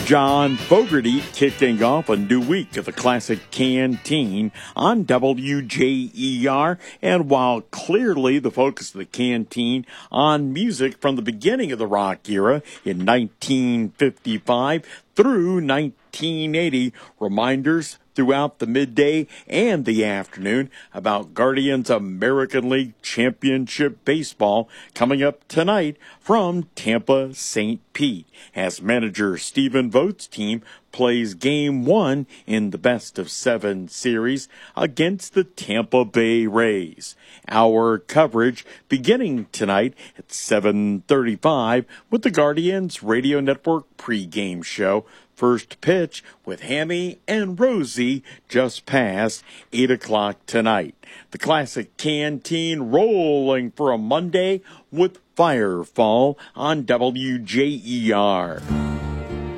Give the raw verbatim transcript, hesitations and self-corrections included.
John Fogerty kicking off a new week of the Classic Canteen on W J E R. And while clearly the focus of the Canteen on music from the beginning of the rock era in nineteen fifty-five through nineteen eighty, reminders throughout the midday and the afternoon about Guardians American League Championship Baseball coming up tonight from Tampa Saint Pete as manager Stephen Vogt's team plays game one in the best of seven series against the Tampa Bay Rays. Our coverage beginning tonight at seven thirty-five with the Guardians Radio Network pregame show. First pitch with Hammy and Rosie just past eight o'clock tonight. The Classic Canteen rolling for a Monday with Firefall on W J E R.